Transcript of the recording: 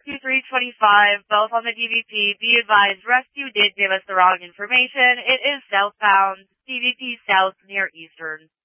2325, both on the DVP. Be advised, rescue did give us the wrong information. It is southbound, DVP south near Eastern.